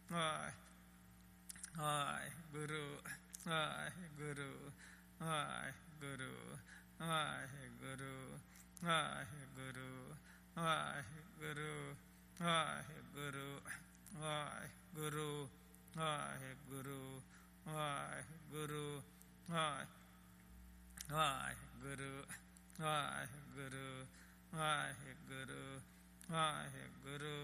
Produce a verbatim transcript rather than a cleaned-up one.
Waheguru Waheguru Waheguru Waheguru Waheguru Waheguru Waheguru Waheguru Waheguru Waheguru Waheguru Waheguru Waheguru Waheguru